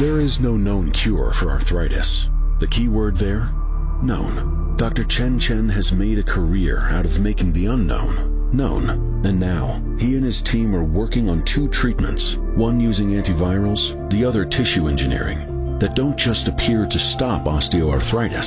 There is no known cure for arthritis. The key word there? Known. Dr. Chen Chen has made a career out of making the unknown known. And now, he and his team are working on 2 treatments, one using antivirals, the other tissue engineering, that don't just appear to stop osteoarthritis,